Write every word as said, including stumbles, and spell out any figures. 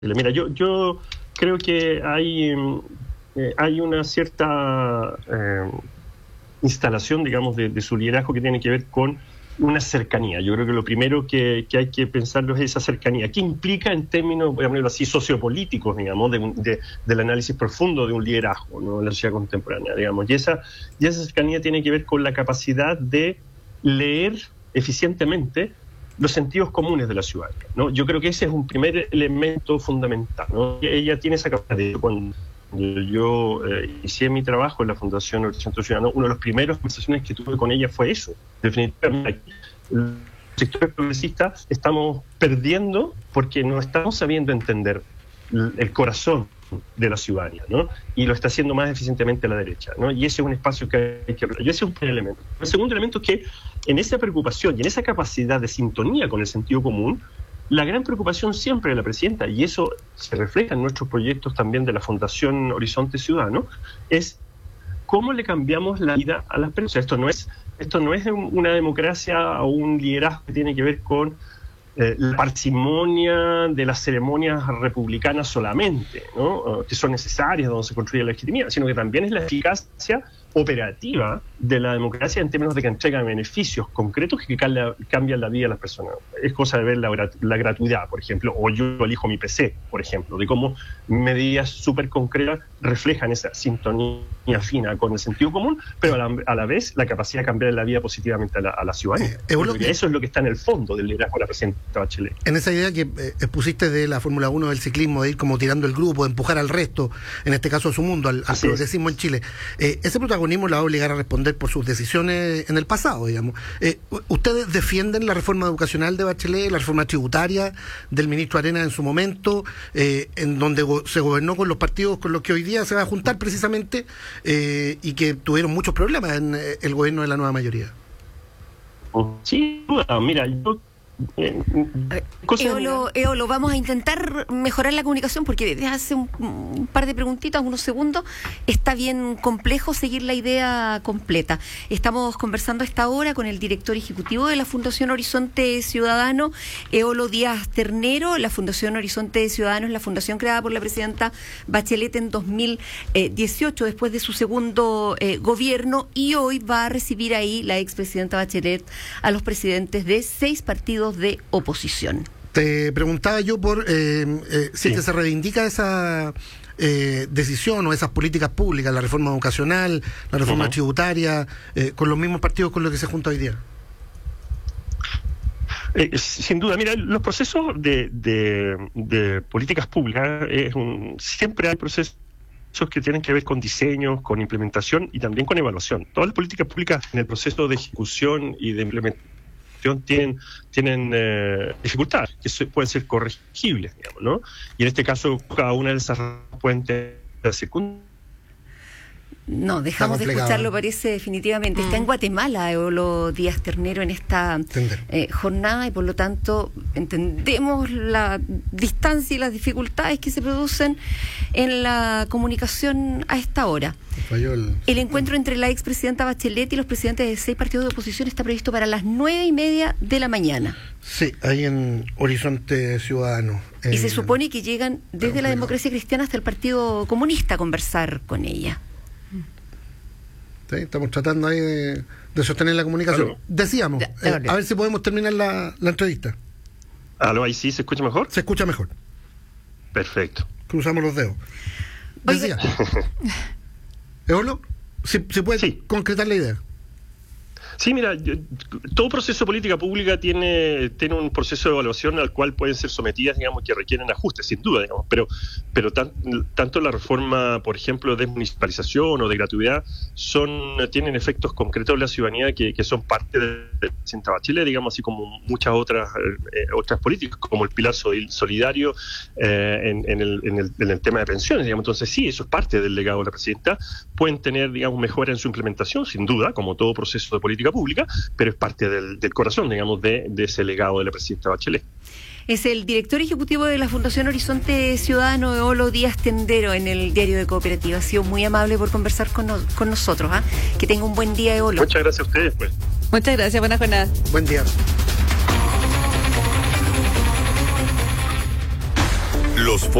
Mira, yo, yo creo que hay, eh, hay una cierta eh, instalación, digamos, de, de su liderazgo que tiene que ver con una cercanía. Yo creo que lo primero que, que hay que pensarlo es esa cercanía. ¿Qué implica en términos, voy a ponerlo así, sociopolíticos, digamos, de un, de, del análisis profundo de un liderazgo, ¿no?, en la sociedad contemporánea, digamos? Y esa, y esa cercanía tiene que ver con la capacidad de leer eficientemente los sentidos comunes de la ciudadanía, ¿no? Yo creo que ese es un primer elemento fundamental, ¿no? Ella tiene esa capacidad. Cuando yo eh, inicié mi trabajo en la Fundación Horizonte Ciudadano, una de las primeras conversaciones que tuve con ella fue eso. Definitivamente, los sectores progresistas estamos perdiendo porque no estamos sabiendo entender el corazón de la ciudadanía, ¿no? Y lo está haciendo más eficientemente la derecha, ¿no? Y ese es un espacio que hay que... Y ese es un primer elemento. El segundo elemento es que en esa preocupación y en esa capacidad de sintonía con el sentido común, la gran preocupación siempre de la presidenta, y eso se refleja en nuestros proyectos también de la Fundación Horizonte Ciudadano, es cómo le cambiamos la vida a las personas. Esto no es, esto no es una democracia o un liderazgo que tiene que ver con Eh, la parsimonia de las ceremonias republicanas solamente, ¿no?, que son necesarias donde se construye la legitimidad, sino que también es la eficacia operativa de la democracia en términos de que entrega beneficios concretos que cambian la vida de las personas. Es cosa de ver la, la gratuidad, por ejemplo, o yo elijo mi P C, por ejemplo, de cómo medidas súper concretas reflejan esa sintonía fina con el sentido común, pero a la, a la vez la capacidad de cambiar la vida positivamente a la, a la ciudadanía. Eh, que... Eso es lo que está en el fondo del liderazgo de la presidenta Bachelet. En esa idea que eh, expusiste de la Fórmula uno del ciclismo, de ir como tirando el grupo, de empujar al resto, en este caso a su mundo, al, al progresismo en Chile, eh, ese protagonismo la va a obligar a responder por sus decisiones en el pasado, digamos. Eh, ¿Ustedes defienden la reforma educacional de Bachelet, la reforma tributaria del ministro Arenas en su momento, eh, en donde go- se gobernó con los partidos con los que hoy día se va a juntar precisamente, eh, y que tuvieron muchos problemas en eh, el gobierno de la nueva mayoría? Sí, mira, yo... Eh, Eolo, Eolo, vamos a intentar mejorar la comunicación porque desde hace un, un par de preguntitas, unos segundos, está bien complejo seguir la idea completa. Estamos conversando a esta hora con el director ejecutivo de la Fundación Horizonte Ciudadano, Eolo Díaz Ternero. La Fundación Horizonte Ciudadano es la fundación creada por la presidenta Bachelet en dos mil dieciocho, después de su segundo eh, gobierno, y hoy va a recibir ahí la expresidenta Bachelet a los presidentes de seis partidos de oposición. Te preguntaba yo por eh, eh, si sí. es que se reivindica esa eh, decisión o esas políticas públicas, la reforma educacional, la reforma uh-huh. tributaria, eh, con los mismos partidos con los que se junta hoy día. Eh, sin duda, mira, los procesos de, de, de políticas públicas, es un, siempre hay procesos que tienen que ver con diseño, con implementación y también con evaluación. Todas las políticas públicas en el proceso de ejecución y de implementación tienen, tienen eh, dificultades que se, pueden ser corregibles, digamos, ¿no? Y en este caso, cada una de esas pueden tener circunstancias. No, dejamos de escucharlo, parece, definitivamente. Mm. Está en Guatemala, Eolo Díaz Ternero, en esta eh, jornada, y por lo tanto entendemos la distancia y las dificultades que se producen en la comunicación a esta hora. El... el encuentro entre la expresidenta Bachelet y los presidentes de seis partidos de oposición está previsto para las nueve y media de la mañana. Sí, ahí en Horizonte Ciudadano. Y eh, se supone que llegan desde la Democracia Cristiana hasta el Partido Comunista a conversar con ella. Sí, estamos tratando ahí de, de sostener la comunicación. ¿Aló? Decíamos, eh, a ver si podemos terminar la, la entrevista. ¿Aló? ¿Ahí sí se escucha mejor? Se escucha mejor. Perfecto. Cruzamos los dedos. Decía. ¿Eolo? ¿Se, se puede sí. concretar la idea? Sí, mira, yo, todo proceso de política pública tiene, tiene un proceso de evaluación al cual pueden ser sometidas, digamos, que requieren ajustes, sin duda, digamos, pero, pero tan, tanto la reforma, por ejemplo, de municipalización o de gratuidad, son, tienen efectos concretos en la ciudadanía que, que son parte de la presidenta Bachelet, digamos, así como muchas otras eh, otras políticas, como el pilar solidario eh, en, en, el, en, el, en el tema de pensiones, digamos. Entonces, sí, eso es parte del legado de la presidenta. Pueden tener, digamos, mejora en su implementación, sin duda, como todo proceso de política pública, pero es parte del, del corazón, digamos, de, de ese legado de la presidenta Bachelet. Es el director ejecutivo de la Fundación Horizonte Ciudadano, Eolo Díaz Ternero, en el Diario de Cooperativa. Ha sido muy amable por conversar con, no, con nosotros. ¿eh? Que tenga un buen día, Eolo. Muchas gracias a ustedes, pues. Muchas gracias, buena jornada. Buen día. Los